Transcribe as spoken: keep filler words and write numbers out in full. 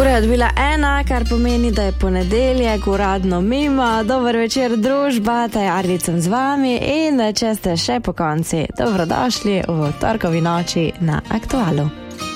Ura je odbila ena, kar pomeni, da je ponedeljek uradno mimo. Dober večer, družba, taj Arlicem z vami in če ste še po konci, dobrodošli v torkovi noči na Aktualu.